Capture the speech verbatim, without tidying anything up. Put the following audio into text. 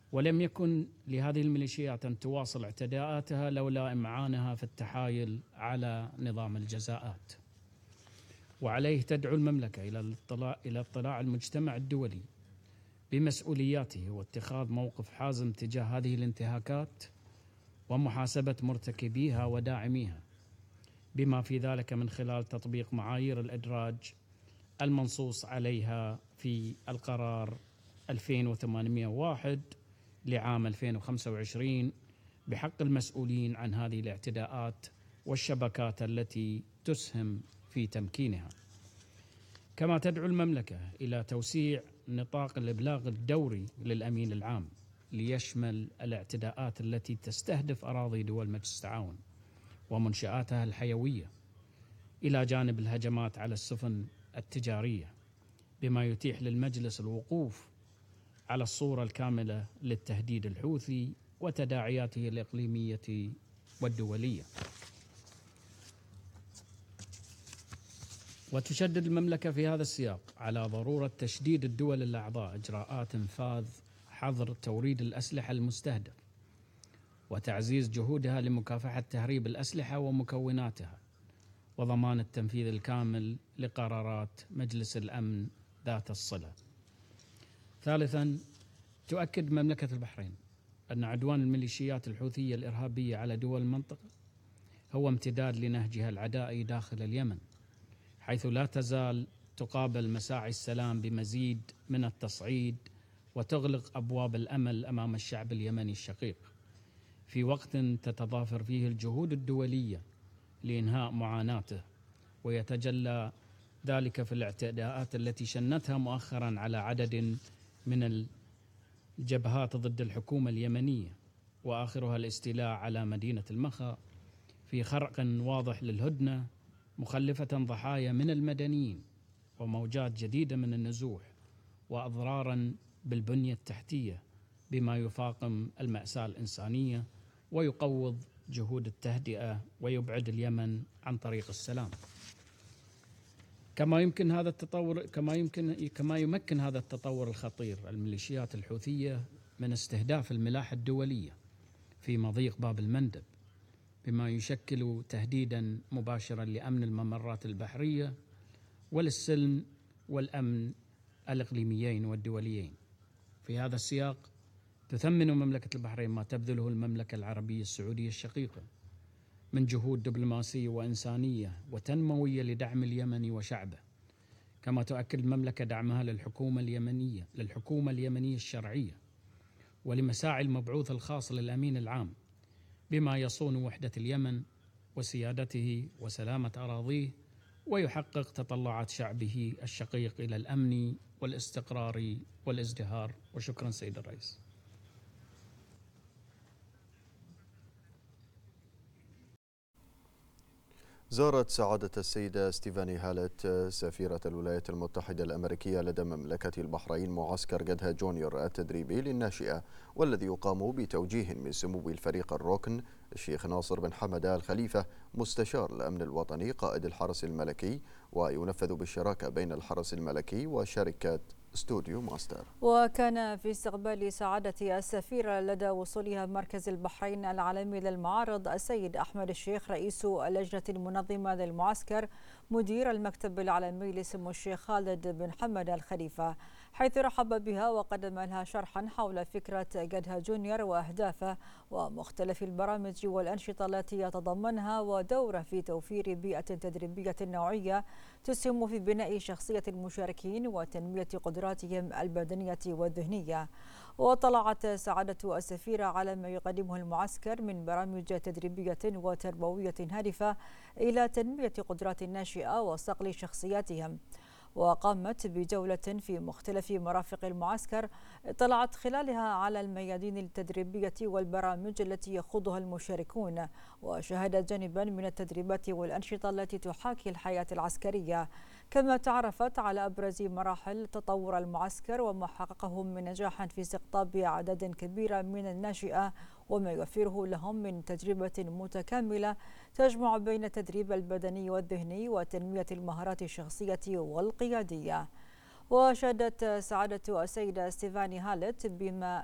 ولم يكن لهذه الميليشيات أن تواصل اعتداءاتها لولا إمعانها في التحايل على نظام الجزاءات. وعليه تدعو المملكة إلى الاطلاع إلى اطلاع المجتمع الدولي بمسؤولياته واتخاذ موقف حازم تجاه هذه الانتهاكات ومحاسبة مرتكبيها وداعميها، بما في ذلك من خلال تطبيق معايير الإدراج المنصوص عليها في القرار ألفين وثمانمئة وواحد لعام ألفين وخمسة وعشرين بحق المسؤولين عن هذه الاعتداءات والشبكات التي تسهم في تمكينها. كما تدعو المملكة إلى توسيع نطاق الإبلاغ الدوري للأمين العام ليشمل الاعتداءات التي تستهدف أراضي دول مجلس التعاون ومنشآتها الحيوية، إلى جانب الهجمات على السفن التجارية، بما يتيح للمجلس الوقوف على الصورة الكاملة للتهديد الحوثي وتداعياته الإقليمية والدولية. وتشدد المملكة في هذا السياق على ضرورة تشديد الدول الأعضاء إجراءات إنفاذ حظر توريد الأسلحة المستهدف، وتعزيز جهودها لمكافحة تهريب الأسلحة ومكوناتها، وضمان التنفيذ الكامل لقرارات مجلس الأمن ذات الصلة. ثالثاً، تؤكد مملكة البحرين أن عدوان الميليشيات الحوثية الإرهابية على دول المنطقة هو امتداد لنهجها العدائي داخل اليمن، حيث لا تزال تقابل مساعي السلام بمزيد من التصعيد وتغلق أبواب الأمل أمام الشعب اليمني الشقيق، في وقت تتضافر فيه الجهود الدولية لإنهاء معاناته، ويتجلى ذلك في الاعتداءات التي شنتها مؤخرا على عدد من الجبهات ضد الحكومة اليمنية، وآخرها الاستيلاء على مدينة المخا في خرق واضح للهدنة، مخلفة ضحايا من المدنيين وموجات جديدة من النزوح وأضرارا بالبنية التحتية، بما يفاقم المأساة الإنسانية ويقوض جهود التهدئة ويبعد اليمن عن طريق السلام. كما يمكن هذا التطور كما يمكن كما يمكن هذا التطور الخطير الميليشيات الحوثية من استهداف الملاحة الدولية في مضيق باب المندب، بما يشكل تهديدا مباشرا لأمن الممرات البحرية وللسلم والأمن الإقليميين والدوليين. في هذا السياق تثمن مملكة البحرين ما تبذله المملكة العربية السعودية الشقيقة من جهود دبلوماسية وإنسانية وتنموية لدعم اليمن وشعبه. كما تؤكد المملكة دعمها للحكومة اليمنية للحكومة اليمنية الشرعية ولمساعي المبعوث الخاص للأمين العام، بما يصون وحدة اليمن وسيادته وسلامة أراضيه، ويحقق تطلعات شعبه الشقيق إلى الأمن والاستقرار والازدهار. وشكرا سيد الرئيس. زارت سعادة السيدة ستيفاني هالت سفيرة الولايات المتحدة الأمريكية لدى مملكة البحرين معسكر جدها جونيور التدريبي للناشئة، والذي يقام بتوجيه من سمو الفريق الركن الشيخ ناصر بن حمد آل خليفة مستشار الأمن الوطني قائد الحرس الملكي، وينفذ بالشراكة بين الحرس الملكي وشركة استوديو ماستر. وكان في استقبال سعادة السفيرة لدى وصولها مركز البحرين العالمي للمعارض السيد أحمد الشيخ رئيس اللجنة المنظمة للمعسكر مدير المكتب العالمي لسمو الشيخ خالد بن حمد الخليفة، حيث رحب بها وقدم لها شرحا حول فكرة جدها جونيور وأهدافه ومختلف البرامج والأنشطة التي يتضمنها، ودوره في توفير بيئة تدريبية نوعية تسهم في بناء شخصية المشاركين وتنمية قدراتهم البدنية والذهنية. وطلعت سعادة السفيرة على ما يقدمه المعسكر من برامج تدريبية وتربوية هادفة إلى تنمية قدرات الناشئة وصقل شخصياتهم. وقامت بجولة في مختلف مرافق المعسكر اطلعت خلالها على الميادين التدريبية والبرامج التي يخوضها المشاركون، وشهدت جانبا من التدريبات والأنشطة التي تحاكي الحياة العسكرية. كما تعرفت على أبرز مراحل تطور المعسكر وما حققه من نجاح في استقطاب أعداد كبيرة من الناشئة، وما يوفره لهم من تجربة متكاملة تجمع بين التدريب البدني والذهني وتنمية المهارات الشخصية والقيادية. وشهدت سعادة السيدة ستيفاني هالت بما